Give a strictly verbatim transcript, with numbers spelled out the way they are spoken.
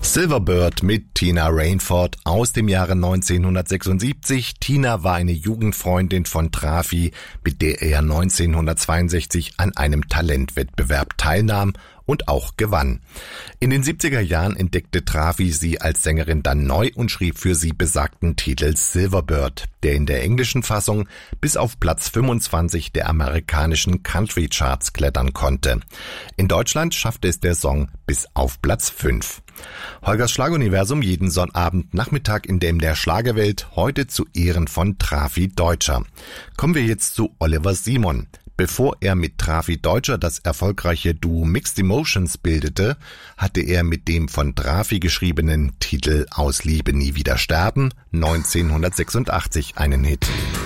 Silverbird mit Tina Rainford aus dem Jahre neunzehnhundertsechsundsiebzig. Tina war eine Jugendfreundin von Trafi, mit der er neunzehnhundertzweiundsechzig an einem Talentwettbewerb teilnahm und auch gewann. In den siebziger Jahren entdeckte Trafi sie als Sängerin dann neu und schrieb für sie besagten Titel Silverbird, der in der englischen Fassung bis auf Platz fünfundzwanzig der amerikanischen Country Charts klettern konnte. In Deutschland schaffte es der Song bis auf Platz fünf. Holgers Schlaguniversum jeden Sonnabend Nachmittag in der, in der Schlagerwelt, heute zu Ehren von Trafi Deutscher. Kommen wir jetzt zu Oliver Simon. Bevor er mit Trafi Deutscher das erfolgreiche Duo Mixed Emotions bildete, hatte er mit dem von Trafi geschriebenen Titel Aus Liebe nie wieder sterben neunzehnhundertsechsundachtzig einen Hit.